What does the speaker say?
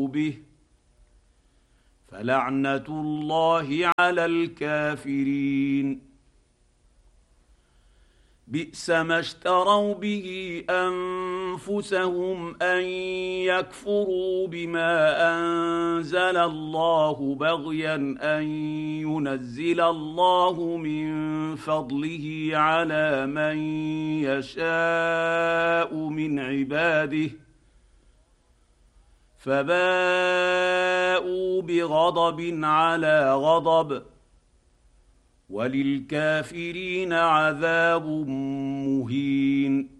به فلعنه الله على الكافرين. بئس ما اشتروا به انفسهم ان يكفروا بما انزل الله بغيا ان ينزل الله من فضله على من يشاء من عباده فباءوا بغضب على غضب وللكافرين عذاب مهين.